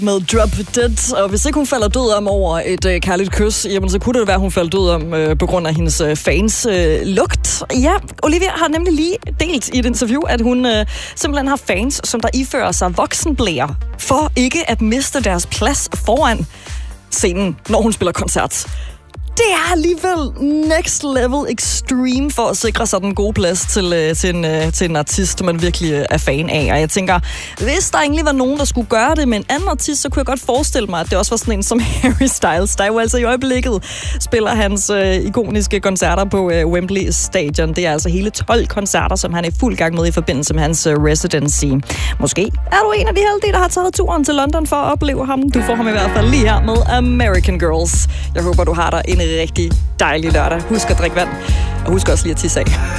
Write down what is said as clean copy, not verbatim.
med Drop Dead, og hvis ikke hun falder død om over et kærligt kys, jamen så kunne det være, at hun falder død om på grund af hendes fans lugt. Ja, Olivia har nemlig lige delt i et interview, at hun simpelthen har fans, som der ifører sig voksenblæer, for ikke at miste deres plads foran scenen, når hun spiller koncert. Det er alligevel next level extreme for at sikre sig den gode plads til en artist, man virkelig er fan af. Og jeg tænker, hvis der egentlig var nogen, der skulle gøre det med en anden artist, så kunne jeg godt forestille mig, at det også var sådan en som Harry Styles, der jo altså i øjeblikket spiller hans ikoniske koncerter på Wembley Stadion. Det er altså hele 12 koncerter, som han er i fuld gang med i forbindelse med hans residency. Måske er du en af de heldige, der har taget turen til London for at opleve ham. Du får ham i hvert fald lige her med American Girls. Jeg håber, du har dig en rigtig dejlig lørdag. Husk at drikke vand, og husk også lige at tisse af.